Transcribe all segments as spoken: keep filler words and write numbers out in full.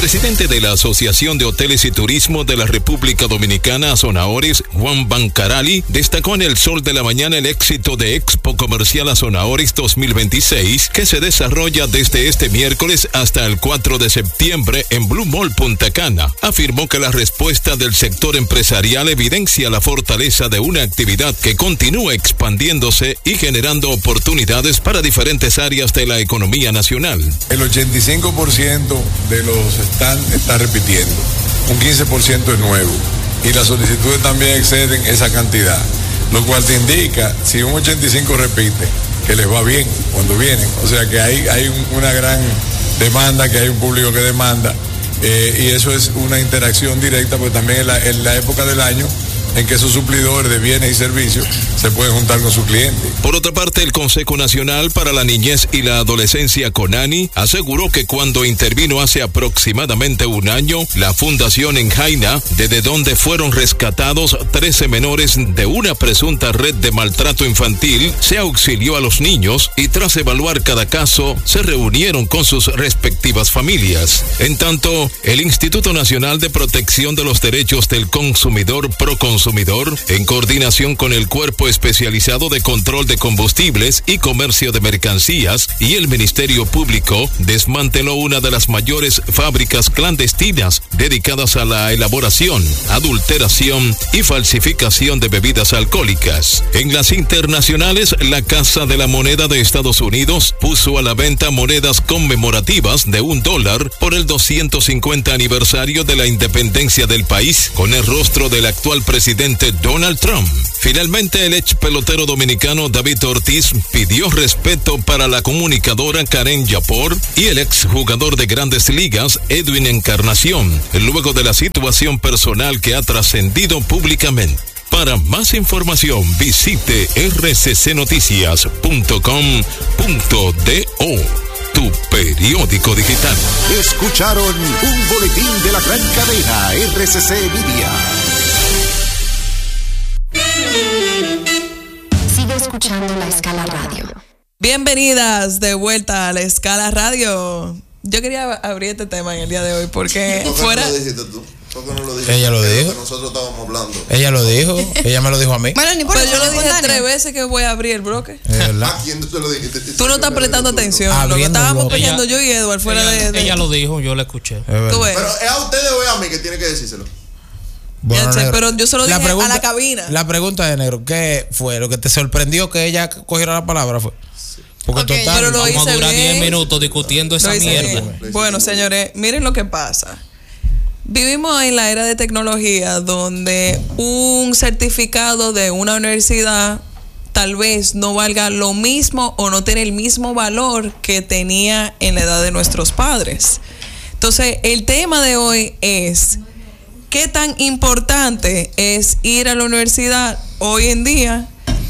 presidente de la Asociación de Hoteles y Turismo de la República Dominicana, Azonaores, Juan Bancarali, destacó en El Sol de la Mañana el éxito de Expo Comercial Azonaores dos mil veintiséis, que se desarrolla desde este miércoles hasta el cuatro de septiembre en Blue Mall Punta Cana. Afirmó que la respuesta del sector empresarial evidencia la fortaleza de una actividad que continúa expandiéndose y generando oportunidades para diferentes áreas de la economía nacional. El ochenta y cinco por ciento de los stands está repitiendo, un quince por ciento es nuevo y las solicitudes también exceden esa cantidad, lo cual te indica, si un ochenta y cinco repite, que les va bien cuando vienen, o sea que hay, hay una gran demanda, que hay un público que demanda, eh, y eso es una interacción directa, porque también en la, en la época del año en que esos suplidores de bienes y servicios se pueden juntar con su cliente. Por otra parte, el Consejo Nacional para la Niñez y la Adolescencia, CONANI, aseguró que cuando intervino hace aproximadamente un año, la fundación en Jaina, desde donde fueron rescatados trece menores de una presunta red de maltrato infantil, se auxilió a los niños y tras evaluar cada caso, se reunieron con sus respectivas familias. En tanto, el Instituto Nacional de Protección de los Derechos del Consumidor, Proconsumidor, Consumidor, en coordinación con el Cuerpo Especializado de Control de Combustibles y Comercio de Mercancías y el Ministerio Público, desmanteló una de las mayores fábricas clandestinas dedicadas a la elaboración, adulteración y falsificación de bebidas alcohólicas. En las internacionales, la Casa de la Moneda de Estados Unidos puso a la venta monedas conmemorativas de un dólar por el doscientos cincuenta aniversario de la independencia del país, con el rostro del actual presidente presidente Donald Trump. Finalmente, el ex pelotero dominicano David Ortiz pidió respeto para la comunicadora Karen Yapor y el ex jugador de Grandes Ligas Edwin Encarnación, luego de la situación personal que ha trascendido públicamente. Para más información, visite r c c noticias punto com punto do. Tu periódico digital. Escucharon un boletín de la gran cadena R C C Media. Sigue escuchando La Escala Radio. Bienvenidas de vuelta a La Escala Radio. Yo quería abrir este tema en el día de hoy porque ¿Por qué fuera... no lo dijiste tú? ¿Por qué no lo dijiste? Ella lo dijo. Nosotros estábamos hablando. Ella lo dijo. Ella me lo dijo a mí. Bueno, ni por Pero yo lo dije tres veces que voy a abrir el bloque. ¿A quién tú se lo dijiste? Tú no estás prestando atención. Lo que estábamos peleando yo y Edward fuera ella, de, de... Ella lo dijo, yo la escuché. Tú ves. Pero es a ustedes o es a mí que tiene que decírselo. Bueno, ya sé, negro, pero yo se lo dije pregunta, a la cabina. La pregunta de negro, ¿qué fue? ¿Lo que te sorprendió que ella cogiera la palabra fue? Porque okay, total, pero lo vamos hice a durar bien. diez minutos discutiendo esa mierda. Bueno, señores, miren lo que pasa. Vivimos en la era de tecnología donde un certificado de una universidad tal vez no valga lo mismo o no tiene el mismo valor que tenía en la edad de nuestros padres. Entonces, el tema de hoy es ¿qué tan importante es ir a la universidad hoy en día?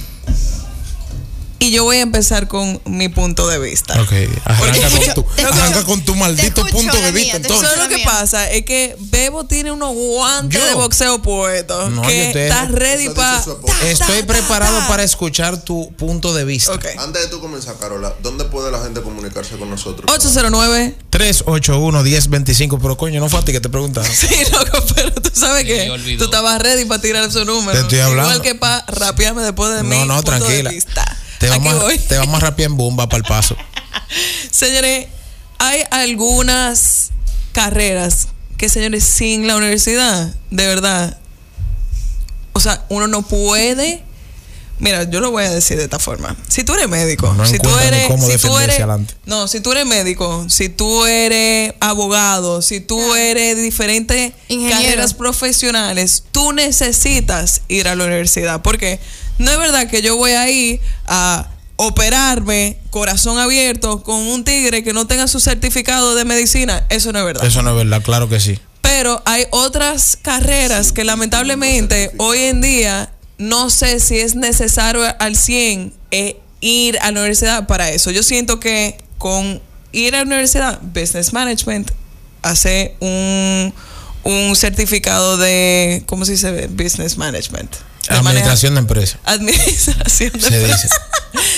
Y yo voy a empezar con mi punto de vista. Ok, arranca, con tu, te arranca escucho, con tu maldito escucho, punto de mía, vista. Entonces, lo que pasa es que Bebo tiene unos guantes yo, de boxeo puestos no, que está ready para... Estoy preparado para escuchar tu punto de vista. Okay. Antes de tú comenzar, Carola, ¿dónde puede la gente comunicarse con nosotros? ocho cero nueve tres ocho uno, uno cero dos cinco. Pero coño, no fue a ti que te preguntaron. Sí, loco, pero tú sabes que tú estabas ready para tirar su número. Te estoy hablando. Igual que para rapearme después de no, mi no, punto tranquila. de vista. Te vamos, Aquí voy. te vamos a rapear en bomba para el paso. Señores, hay algunas carreras que, señores, sin la universidad, de verdad, o sea, uno no puede. Mira, yo lo voy a decir de esta forma. Si tú eres médico, no si tú eres, si tú eres, adelante. no, si tú eres médico, si tú eres abogado, si tú eres de diferentes Ingeniero. carreras profesionales, tú necesitas ir a la universidad. ¿Por qué? No es verdad que yo voy a ir a operarme corazón abierto con un tigre que no tenga su certificado de medicina. Eso no es verdad. Eso no es verdad, claro que sí. Pero hay otras carreras que lamentablemente hoy en día no sé si es necesario al cien eh, ir a la universidad para eso. Yo siento que con ir a la universidad, Business Management, hace un, un certificado de, ¿cómo se dice? Business Management. Administración de empresas. Administración de se empresas. dice. Tú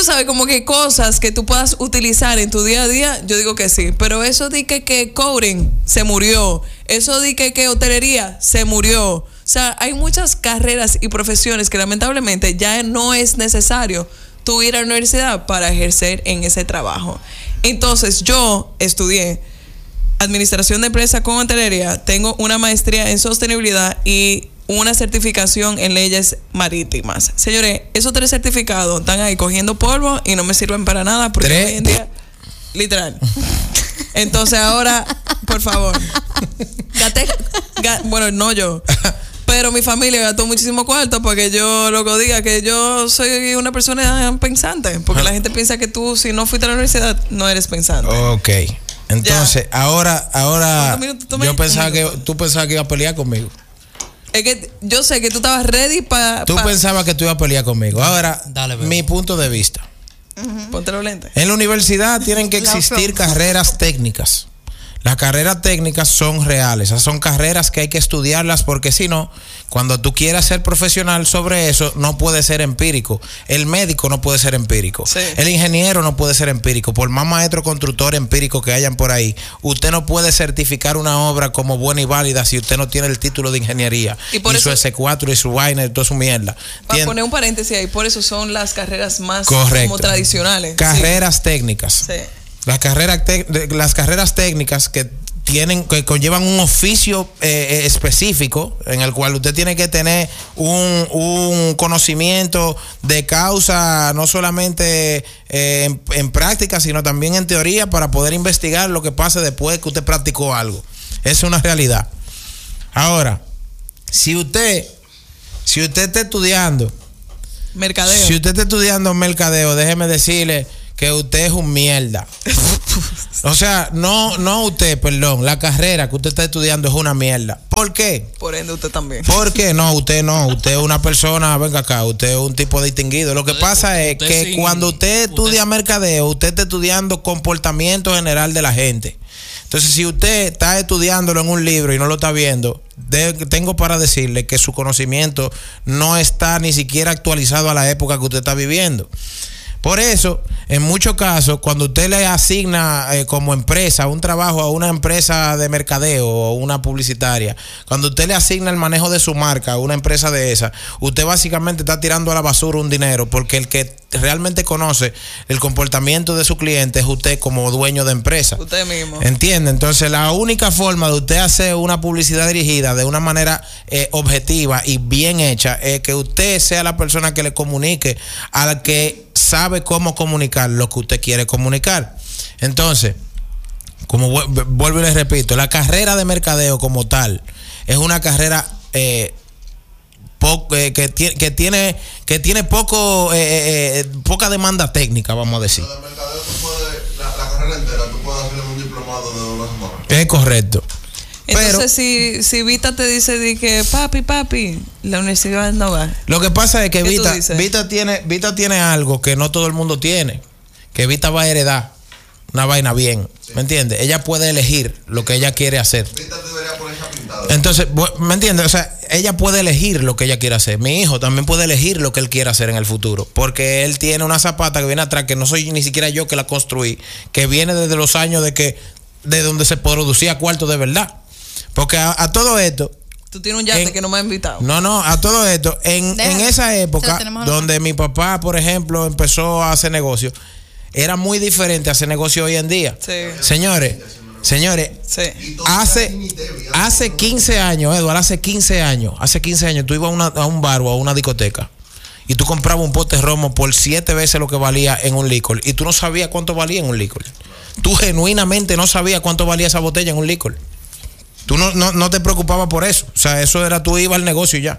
tú sabes, como que cosas que tú puedas utilizar en tu día a día, yo digo que sí. Pero eso de que, que coding se murió. Eso de que, que hotelería se murió. O sea, hay muchas carreras y profesiones que lamentablemente ya no es necesario tú ir a la universidad para ejercer en ese trabajo. Entonces, yo estudié administración de empresa con hotelería, tengo una maestría en sostenibilidad y una certificación en leyes marítimas. Señores, esos tres certificados están ahí cogiendo polvo y no me sirven para nada porque ¿Tres? hoy en día, literal. Entonces ahora, por favor, gasté, ga- bueno, no yo, pero mi familia gastó muchísimo cuarto porque yo luego diga que yo soy una persona pensante, porque la gente piensa que tú, si no fuiste a la universidad, no eres pensante. Ok. Entonces, Ya. ahora, ahora, ¿Cuántos minutos tomé? yo pensaba Un que minuto. tú pensabas que ibas a pelear conmigo. Es que yo sé que tú estabas ready para... Tú pa, pensabas que tú ibas a pelear conmigo. Ahora, Dale, bebé. mi punto de vista. Ponte los lentes. En la universidad tienen que La existir opción. carreras técnicas. Las carreras técnicas son reales, esas son carreras que hay que estudiarlas porque si no, cuando tú quieras ser profesional sobre eso, no puede ser empírico. El médico no puede ser empírico. Sí. El ingeniero no puede ser empírico. Por más maestro constructor empírico que hayan por ahí, usted no puede certificar una obra como buena y válida si usted no tiene el título de ingeniería. Y por su eso- ese cuatro y su vaina y toda su mierda. Para Tien- poner un paréntesis ahí, por eso son las carreras más Correcto. como tradicionales. Carreras técnicas. Sí. Sí. Las carreras, tec- de- las carreras técnicas que tienen, que conllevan un oficio eh, específico en el cual usted tiene que tener un, un conocimiento de causa, no solamente eh, en, en práctica, sino también en teoría para poder investigar lo que pasa después que usted practicó algo. Es una realidad. Ahora, si usted, si usted está estudiando, Mercadeo. si usted está estudiando mercadeo, déjeme decirle que usted es un mierda. O sea, no, no usted, perdón, la carrera que usted está estudiando es una mierda. ¿Por qué? Por ende, usted también. ¿Por qué? No, usted no. Usted es una persona, venga acá, usted es un tipo distinguido. Lo que Usted- pasa es usted que sin- cuando usted estudia usted- mercadeo, usted está estudiando comportamiento general de la gente. Entonces, si usted está estudiándolo en un libro y no lo está viendo, de- tengo para decirle que su conocimiento no está ni siquiera actualizado a la época que usted está viviendo. Por eso, en muchos casos, cuando usted le asigna eh, como empresa un trabajo a una empresa de mercadeo o una publicitaria, cuando usted le asigna el manejo de su marca a una empresa de esa, usted básicamente está tirando a la basura un dinero, porque el que realmente conoce el comportamiento de su cliente es usted como dueño de empresa. Usted mismo. ¿Entiende? Entonces, la única forma de usted hacer una publicidad dirigida de una manera eh, objetiva y bien hecha es que usted sea la persona que le comunique al que sabe cómo comunicar lo que usted quiere comunicar. Entonces, como vu- vuelvo y les repito, la carrera de mercadeo como tal es una carrera eh, po- eh, que, tiene, que tiene que tiene poco eh, eh, poca demanda técnica, vamos a decir. Lo de mercadeo, tú puedes, la, la carrera entera, tú puedes hacer un diplomado de una semana. Es correcto. Entonces, Pero si, si Vita te dice di que papi, papi, la universidad no va. lo que pasa es que ¿Qué tú Vita, dices? Vita tiene Vita tiene algo que no todo el mundo tiene, que Vita va a heredar una vaina bien, ¿me entiendes? Ella puede elegir lo que ella quiere hacer. Vista debería ponerse pintada. Entonces, bu- ¿me entiendes? O sea, ella puede elegir lo que ella quiere hacer. Mi hijo también puede elegir lo que él quiere hacer en el futuro. Porque él tiene una zapata que viene atrás, que no soy ni siquiera yo que la construí, que viene desde los años de que de donde se producía cuarto de verdad. Porque a, a todo esto, Tú tienes un yate En- que no me ha invitado. no, no, a todo esto, en, Déjalo. en esa Se lo época tenemos donde mi papá, por ejemplo, empezó a hacer negocio, era muy diferente a hacer negocio hoy en día. Sí. Señores, señores, Sí. hace, hace quince años, Eduardo, hace quince años, hace quince años tú ibas a, una- a un bar o a una discoteca y tú comprabas un pote de romo por siete veces lo que valía en un licor y tú no sabías cuánto valía en un licor. Tú genuinamente no sabías cuánto valía esa botella en un licor. Tú no, no, no te preocupabas por eso. O sea, eso era tú ibas al negocio y ya.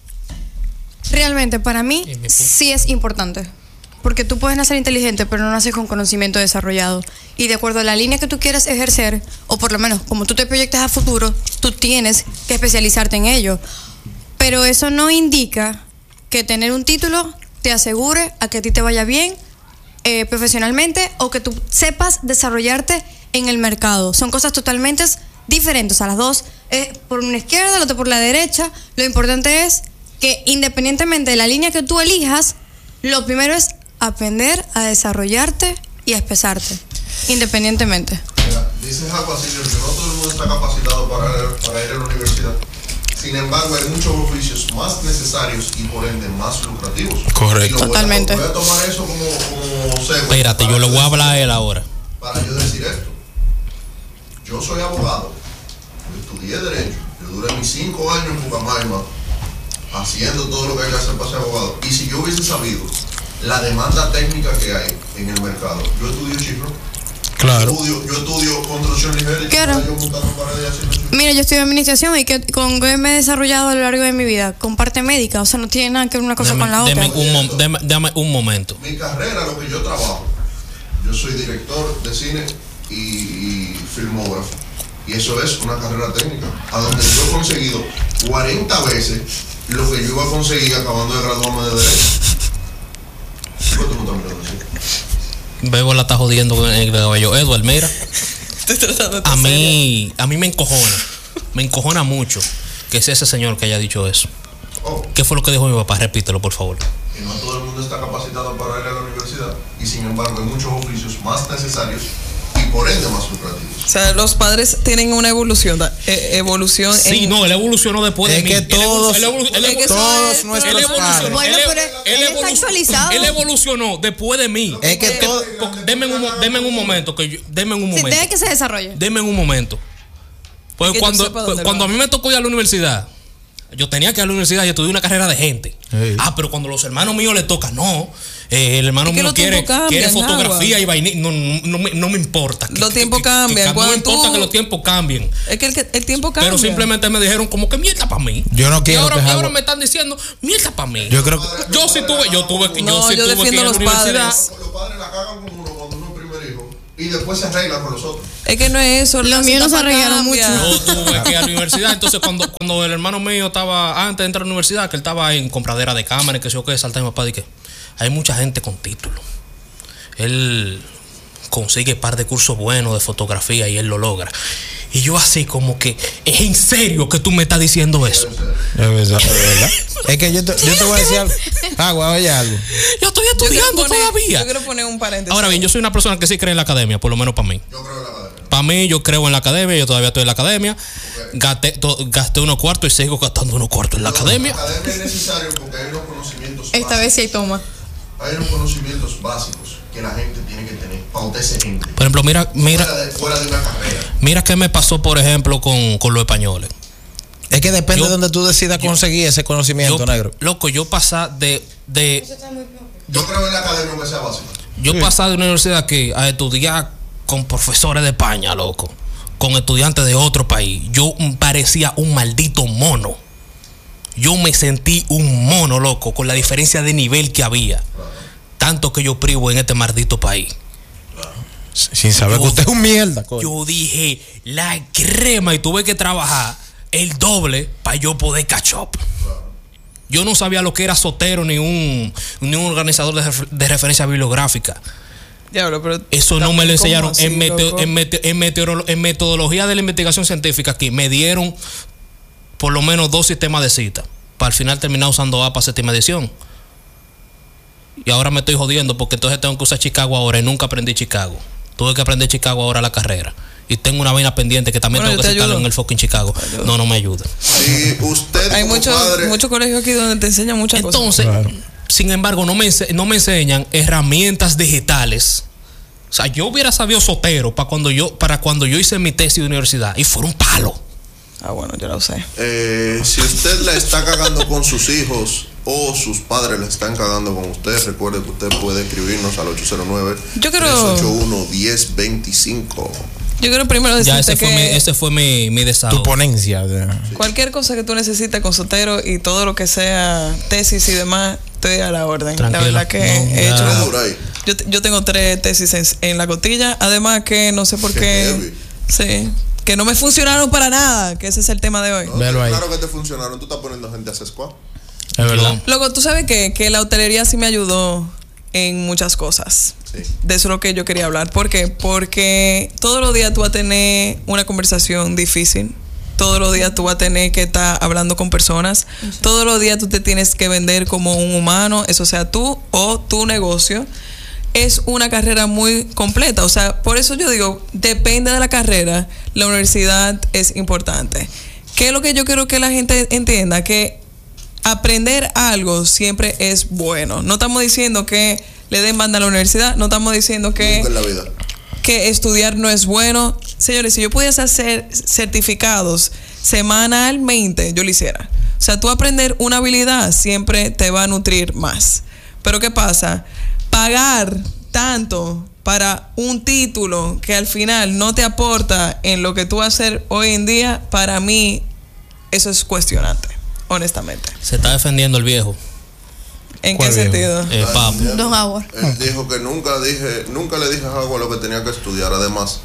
Realmente, para mí, Y mi punto. sí es importante. Porque tú puedes nacer inteligente, pero no naces con conocimiento desarrollado. Y de acuerdo a la línea que tú quieras ejercer, o por lo menos como tú te proyectas a futuro, tú tienes que especializarte en ello. Pero eso no indica que tener un título te asegure a que a ti te vaya bien eh, profesionalmente o que tú sepas desarrollarte en el mercado. Son cosas totalmente diferentes. A las dos, eh, por una izquierda, la otra por la derecha. Lo importante es que independientemente de la línea que tú elijas, lo primero es aprender a desarrollarte y a expresarte, independientemente. Mira, dice Jaco Asilio que no todo el mundo está capacitado para, para ir a la universidad. Sin embargo, hay muchos oficios más necesarios y por ende más lucrativos. Correcto. Totalmente. Voy a, voy a tomar eso como, como cebo. Espérate, yo le voy a hablar a él ahora. Para yo decir esto. Yo soy abogado. Yo estudié Derecho. Yo duré mis cinco años en Pucamaima haciendo todo lo que hay que hacer para ser abogado. Y si yo hubiese sabido la demanda técnica que hay en el mercado, yo estudio chifro. Claro. Yo estudio, yo estudio construcción ligera y Claro. yo montando paredes haciendo chifro. Mira, yo estudio administración y que con que me he desarrollado a lo largo de mi vida, con parte médica, o sea, no tiene nada que ver una cosa Deme, con la otra. deme un, mom- deme- dame un momento. Mi carrera, lo que yo trabajo, yo soy director de cine y, y filmógrafo. Y eso es una carrera técnica, a donde yo he conseguido cuarenta veces lo que yo iba a conseguir acabando de graduarme de Derecho. ¿Qué tú me estás mirando así? Bebo la está jodiendo con el cabello. Edward, mira. Estoy tratando de A ser mí, a mí me encojona. Me encojona mucho que sea ese señor que haya dicho eso. Oh, ¿Qué fue lo que dijo mi papá? Repítelo, por favor. que no todo el mundo está capacitado para ir a la universidad y sin embargo hay muchos oficios más necesarios y por ende más lucrativos. O sea, los padres tienen una evolución, eh, evolución. Sí, en, no, él evolucionó después de Es mí. que Él todos- evolu- él evolu- él Es que evolu- eso todos es- nuestros él evolucionó. padres. Bueno, él, pero él él está evolu- actualizado. Él evolucionó después de mí. Es que todo. Porque- Denme un, mo- denme un momento, que yo, denme un Sí, momento. deja que se desarrolle. Denme un momento. Pues Es que yo cuando, sepa dónde cuando a va. mí me tocó ir a la universidad, yo tenía que ir a la universidad y estudié una carrera de gente. Sí. Ah, pero cuando los hermanos míos les toca, no. Eh, el hermano Es que mío los quiere, tiempos cambian, quiere fotografía Agua. y vaina. No, no, no me, no me importa. Que- Los que- tiempos que- que- cambian. que Cuando no importa tú- que los tiempos cambien. Es que el, que- el tiempo cambia. Pero simplemente me dijeron como que mierda para mí. Yo no quiero y ahora, que y Jagua- ahora me están diciendo mierda para mí. Yo creo que. Yo sí tuve, yo tuve, que- No, yo sí yo tuve que ir defiendo a la los universidad. padres. Los padres la cagan con uno cuando uno es el primer hijo y después se arreglan con los otros. Es que no es eso. Los las míos no se etapas arreglaron cambian. mucho. Yo tuve que ir a la universidad. Entonces, cuando, cuando el hermano mío estaba, antes de entrar a la universidad, que él estaba en compradera de cámaras, que sé yo qué, salta mi papá, de que hay mucha gente con título. Él consigue un par de cursos buenos de fotografía y él lo logra. Y yo así como que, ¿es en serio que tú me estás diciendo eso? Es verdad, es verdad. Es que yo te, yo te voy a decir algo. Agua, oye algo. Yo estoy Yo quiero estudiando poner- todavía. Yo quiero poner un paréntesis. Ahora bien, yo soy una persona que sí cree en la academia, por lo menos para mí. Yo creo en la academia. Para mí, yo creo en la academia, yo todavía estoy en la academia. Gasté, to- gasté unos cuartos y sigo gastando unos cuartos en la academia. La academia es necesario porque hay unos conocimientos Esta básicos. vez sí hay toma. Hay unos conocimientos básicos que la gente tiene que tener para usted ser gente. Por ejemplo, mira, mira, Fuera de, fuera de una carrera. mira qué me pasó, por ejemplo, con, con los españoles. Es que depende Yo- de donde tú decidas conseguir ese conocimiento, Yo, negro. loco, yo pasé de, de Yo creo en la academia aunque sea básica. yo Sí. pasé de una universidad aquí a estudiar con profesores de España, loco, con estudiantes de otro país. Yo mm, parecía un maldito mono. Yo me sentí un mono, loco, con la diferencia de nivel que había. Tanto que yo privo en este maldito país. Sin saber Yo- que usted es un mierda, coño. Yo dije, la crema, y tuve que trabajar el doble para yo poder catch up. Yo no sabía lo que era sotero ni un, ni un organizador de, refer- de referencia bibliográfica. Diablo, pero Eso no me lo también, enseñaron. ¿cómo así, En, meteo- loco? en, mete- en meteorolo- en metodología de la investigación científica aquí me dieron por lo menos dos sistemas de cita. Para al final terminar usando A para séptima edición. Y ahora me estoy jodiendo porque entonces tengo que usar Chicago ahora y nunca aprendí Chicago. Tuve que aprender Chicago ahora la carrera. Y tengo una vaina pendiente que también Bueno, tengo yo que te citarlo ayudo. en el fucking Chicago. No, no me ayuda. Y usted Hay como muchos padre, muchos colegios aquí donde te enseñan muchas cosas. Entonces, Claro. sin embargo, no me, ense- no me enseñan herramientas digitales. O sea, yo hubiera sabido sotero para cuando yo, para cuando yo hice mi tesis de universidad y fue un palo. Ah, bueno, yo lo sé. eh, si usted la está cagando con sus hijos o sus padres la están cagando con usted, recuerde que usted puede escribirnos al ocho cero nueve, Yo quiero- tres ocho uno, uno cero dos cinco. Yo quiero primero Ya decirte ese fue, que mi, ese fue mi, mi Tu desahogo. ponencia. de- cualquier cosa que tú necesites con Sotero y todo lo que sea tesis y demás, estoy a la orden. Tranquila. La verdad que No, he ya. hecho... Por ahí. Yo, te- yo tengo tres tesis en, en la cotilla. Además que no sé por Qué qué... heavy. Sí. Que no me funcionaron para nada. Que ese es el tema de hoy. No, Velo ahí. claro que te funcionaron. Tú estás poniendo gente a hacer squad. Es verdad. Luego, tú sabes que, que la hotelería sí me ayudó en muchas cosas. Sí. De eso es lo que yo quería hablar. ¿Por qué? Porque todos los días tú vas a tener una conversación difícil todos los días tú vas a tener que estar hablando con personas, todos los días tú te tienes que vender como un humano, eso sea tú o tu negocio. Es una carrera muy completa, o sea, por eso yo digo, depende de la carrera, la universidad es importante. ¿Qué es lo que yo quiero que la gente entienda? Que aprender algo siempre es bueno. No estamos diciendo que le den banda a la universidad, no estamos diciendo que, Nunca en la vida. que estudiar no es bueno. Señores, si yo pudiese hacer certificados semanalmente, yo lo hiciera. O sea, tú aprender una habilidad siempre te va a nutrir más. Pero ¿qué pasa? Pagar tanto para un título que al final no te aporta en lo que tú vas a hacer hoy en día, para mí eso es cuestionante, honestamente. Se está defendiendo el viejo. ¿En qué sentido? Eh, papo. Don Howard. Él dijo que nunca dije, nunca le dije a Howard lo que tenía que estudiar. Además,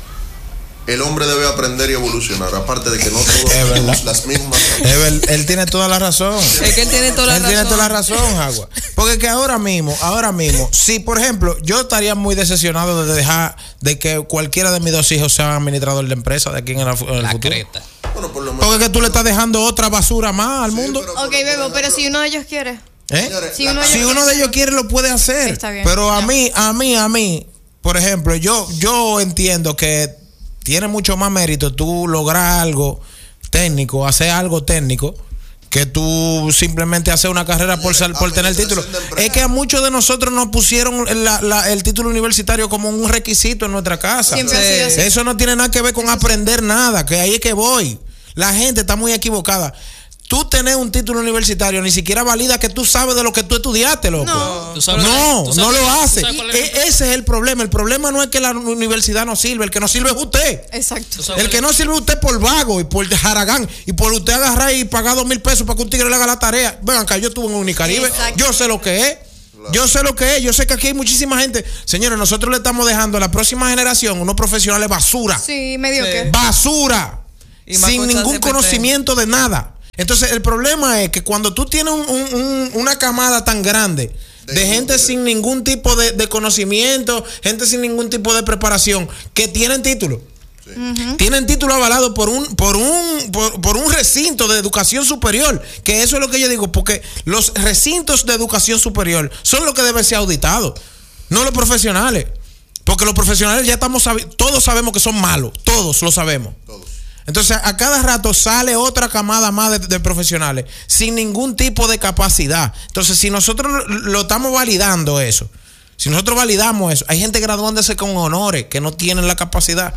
el hombre debe aprender y evolucionar. Aparte de que no todos tenemos las mismas. Él, él tiene toda la razón. Es que él tiene toda la él razón. tiene toda la razón, Agua. Porque que ahora mismo, ahora mismo, si por ejemplo, yo estaría muy decepcionado de dejar de que cualquiera de mis dos hijos sean administrador de empresa de aquí en el, en el La futuro. creta. Bueno, por lo menos. Porque que tú le estás dejando otra basura más al Sí, mundo. pero- Ok, Bebo, pero si uno de ellos quiere. ¿Eh? Señores, Si la uno, Si uno de ellos quiere lo puede hacer. Está bien. Pero a Ya. mí, a mí, a mí, por ejemplo, yo, yo entiendo que tiene mucho más mérito tú lograr algo técnico, hacer algo técnico, que tú simplemente hacer una carrera por, sal- por tener el título. Es que a muchos de nosotros nos pusieron la- la- el título universitario como un requisito en nuestra casa. Siempre ha sido así. Eso no tiene nada que ver con aprender nada, que ahí es que voy. La gente está muy equivocada. Tú tener un título universitario ni siquiera valida que tú sabes de lo que tú estudiaste, loco. No. ¿Tú sabes- No, tú sabes- no lo tú hace. sabes cuál es- E- ese es el problema. El problema no es que la universidad no sirve, el que no sirve es usted. Exacto. tú sabes El cuál que es- no sirve es usted por vago y por jaragán y por usted agarrar y pagar dos mil pesos para que un tigre le haga la tarea. Ven acá, yo estuve en Unicaribe, Exacto. yo sé lo que es. Yo sé lo que es, yo sé que aquí hay muchísima gente. Señores, nosotros le estamos dejando a la próxima generación unos profesionales basura. Sí, medio Sí. que. Basura. Y más Sin con ningún ChatGPT. conocimiento de nada. Entonces, el problema es que cuando tú tienes un- un- un- una camada tan grande de gente sin ningún tipo de, de conocimiento, gente sin ningún tipo de preparación, que tienen título. Tienen título avalado por un, por un, por, por un recinto de educación superior. Que eso es lo que yo digo, porque los recintos de educación superior son los que deben ser auditados, no los profesionales. Porque los profesionales ya estamos sabi- todos sabemos que son malos, todos lo sabemos. Todos. Entonces, a cada rato sale otra camada más de, de profesionales sin ningún tipo de capacidad. Entonces, si nosotros lo, lo estamos validando eso, si nosotros validamos eso, hay gente graduándose con honores que no tienen la capacidad.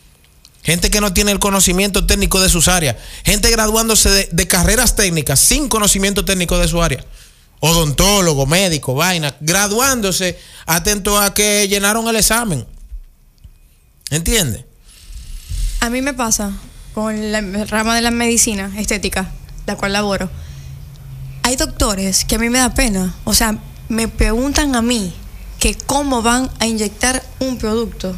Gente que no tiene el conocimiento técnico de sus áreas. Gente graduándose de, de carreras técnicas sin conocimiento técnico de su área. Odontólogo, médico, vaina. Graduándose atento a que llenaron el examen. ¿Entiendes? A mí me pasa con la rama de la medicina estética, la cual laboro. Hay doctores que a mí me da pena. O sea, me preguntan a mí que cómo van a inyectar un producto.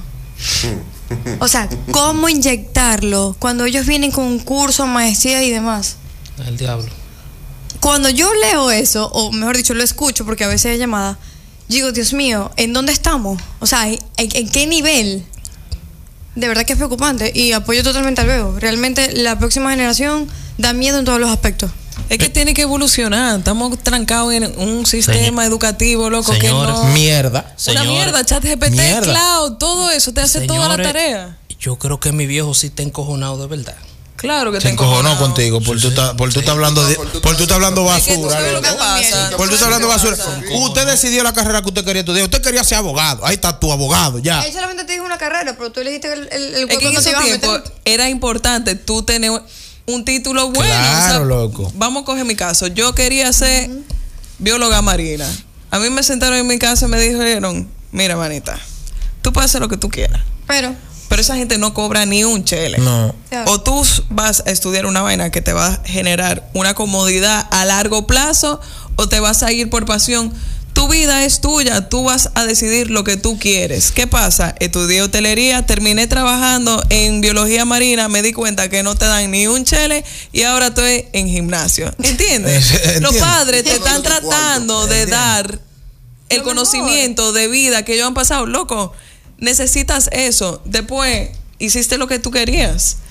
O sea, cómo inyectarlo cuando ellos vienen con un curso, maestría y demás. El diablo. Cuando yo leo eso, o mejor dicho, lo escucho porque a veces hay llamada, digo, Dios mío, ¿en dónde estamos? O sea, ¿en, en qué nivel? De verdad que es preocupante y apoyo totalmente al Bebo. Realmente la próxima generación da miedo en todos los aspectos. Es que tiene que evolucionar. Estamos trancados en un sistema Señor- educativo, loco, Señores, que no... Mierda. Una Señores, mierda, ChatGPT, Mierda. cloud, todo eso te hace toda la señores, tarea. Yo creo que mi viejo sí está encojonado de verdad. Claro que Se te encojonó encojonado. contigo por tú estar por tú estar hablando de- por tú estar hablando Es que tú basura. sabes lo que loco. pasa. Por tú estás hablando ¿Qué basura. pasa? Usted decidió la carrera que usted quería estudiar. Usted quería ser abogado. Ahí está tu abogado, ya. Él solamente te dijo una carrera, pero tú le dijiste el, el, el Es que en hueco ese te iba a tiempo meter. era importante tú tener un título bueno. Claro, loco. Vamos a coger mi caso. Yo quería ser bióloga marina. A mí me sentaron en mi casa y me dijeron, mira, manita, tú puedes hacer lo que tú quieras. Pero, Pero esa gente no cobra ni un chele. No. O tú vas a estudiar una vaina que te va a generar una comodidad a largo plazo, o te vas a ir por pasión. Tu vida es tuya, tú vas a decidir lo que tú quieres. ¿Qué pasa? Estudié hotelería, terminé trabajando en biología marina, me di cuenta que no te dan ni un chele y ahora estoy en gimnasio. ¿Entiendes? Entiendo. Los padres te están Entiendo tu tratando cuarto. de Entiendo. dar el Lo conocimiento de vida que ellos han pasado. Loco, necesitas eso. Después hiciste lo que tú querías.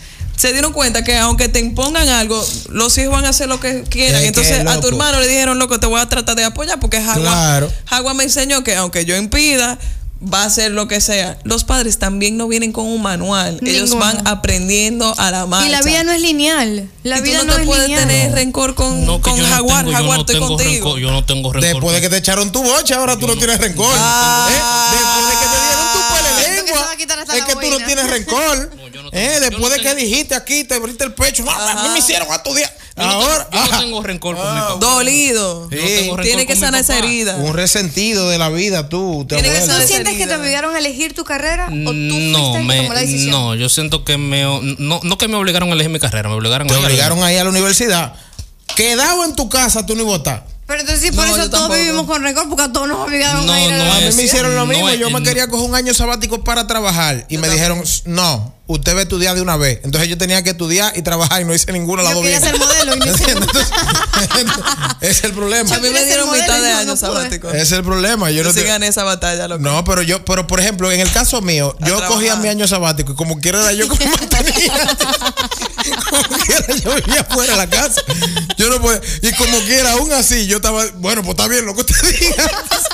se dieron cuenta que aunque te impongan algo, los hijos van a hacer lo que quieran. Es Entonces que, a tu loco. hermano le dijeron, loco, te voy a tratar de apoyar porque Jagua, Claro. Jagua me enseñó que aunque yo impida, va a hacer lo que sea. Los padres también no vienen con un manual. Ellos Ninguno. van aprendiendo a la marcha. Y la vida no es lineal. La y vida tú no, no te es puedes lineal. tener rencor con, No, que con yo no Jaguar. tengo- yo Jaguar, no estoy tengo contigo. rencor, yo no tengo rencor. Después de que te echaron tu bocha, ahora tú no tienes rencor. Ah. ¿Eh? Después de que te dieron tu pele Siento que se lengua, va a quitar hasta es la que tú no boina. tienes rencor. No, yo no tengo- ¿Eh? yo Después no de que tengo- dijiste aquí, te abriste el pecho. No, a mí me hicieron a tu día. Yo no Ahora, tengo, yo no ah, tengo rencor con mi papá. Dolido. Sí. Yo no tengo rencor Tiene que con mi sanar esa papá. herida. un resentido de la vida, tú. Te Tiene que abuelas. ser- ¿Tú sientes que te herida. obligaron a elegir tu carrera o tú No, fuiste el que me, tomó la decisión? no, yo siento que me. No, no que me obligaron a elegir mi carrera, me obligaron Te a elegir- obligaron a ir a la universidad. Quedado en tu casa, tú no ibas a estar. Pero entonces sí, por No, eso yo todos tampoco. vivimos con rencor porque a todos nos obligaron No, a ir a no la A mí es- me hicieron lo no mismo. es- Yo me no- quería coger un año sabático para trabajar y me dijeron, no, usted va a estudiar de una vez. Entonces yo tenía que estudiar y trabajar y no hice ninguna de las Yo dos quería bien. ser modelo y no hice Entonces, ese es el problema. A mí Yo me quería dieron ser mitad de modelo, año no pude. sabático. Ese es el problema. Yo Yo no sí te- gané esa batalla, loco. No, pero yo, pero por ejemplo, en el caso mío, A yo trabajar. cogía mi año sabático y como quiera era yo que me mantenía. Como quiera yo vivía fuera de la casa. Yo no podía. Y como quiera, aún así, yo estaba, bueno, pues está bien lo que usted diga.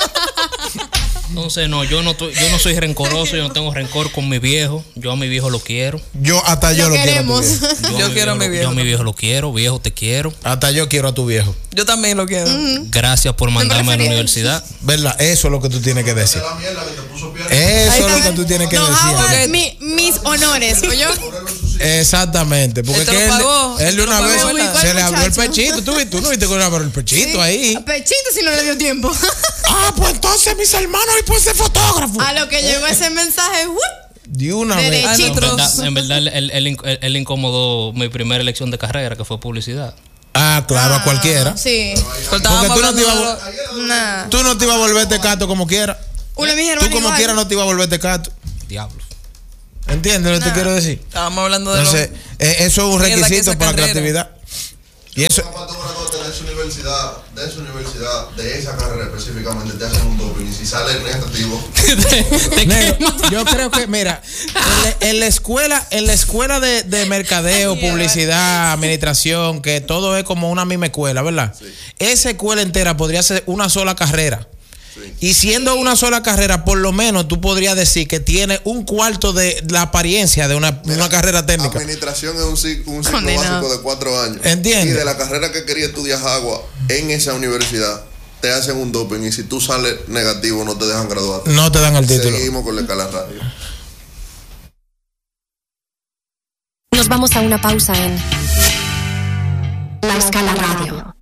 Entonces, no, yo no, tu- yo no soy rencoroso, yo no tengo rencor con mi viejo. Yo a mi viejo lo quiero. Yo hasta yo Lo lo, quiero a queremos. tu viejo. Yo, Yo quiero a mi Yo viejo a mi viejo lo quiero, viejo, te quiero. Hasta yo quiero a tu viejo. Yo también lo quiero. Gracias por mandarme a la prefería- universidad. ¿Verdad? Eso es lo que tú tienes que decir. La mierda que te puso piel. Eso Ahí es lo está. que tú tienes que No, decir. Howard, mi- mis honores, ¿oyó? Exactamente. Porque Él te es lo que él, pagó, él él de te lo una pagó, vez ¿verdad? se le abrió el Muchacho. pechito. ¿Tú, viste? ¿Tú no viste que le abrió el pechito ahí? A Pechito si no le dio tiempo. Ah, pues entonces mis hermanos y pues ser fotógrafo. A lo que llegó ese mensaje, ¡wup! De una Derecho. vez. En Nosotros- verdad, en verdad él, él- él inc- él- él incomodó mi primera elección de carrera, que fue publicidad. Ah, claro, a cualquiera. Sí. Pero estábamos Porque tú no te hablando ibas de a- lo- Nah. Tú no te ibas a volver tecato como quiera. Uno de mis Tú hermanos como igual. quiera no te ibas a volver tecato. Diablo. ¿Entiendes lo que te Nah. quiero decir? Estábamos hablando de Entonces, lo- eh, eso es un Mierda, que requisito esa para la carrera. creatividad. Y eso, Una parte de su universidad, de su universidad, de esa carrera específicamente, te hacen un doping y si sale negativo, Te Negro, quema. yo creo que, mira, en la, en la escuela, en la escuela de, de mercadeo, publicidad, administración, que todo es como una misma escuela, ¿verdad? Esa escuela entera podría ser una sola carrera. Y siendo una sola carrera, por lo menos tú podrías decir que tiene un cuarto de la apariencia de una, una carrera técnica. administración es un, cic- un ciclo Condenado. básico de cuatro años. Entiende. Y de la carrera que quería estudiar agua en esa universidad, te hacen un doping y si tú sales negativo no te dejan graduarte. No te dan el título. Seguimos con la escala radio. Nos vamos a una pausa en La Escala Radio.